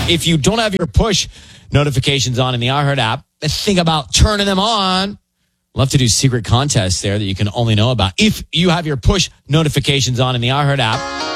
If you don't have your push notifications on in the iHeart app, think about turning them on. Love to do secret contests there that you can only know about if you have your push notifications on in the iHeart app.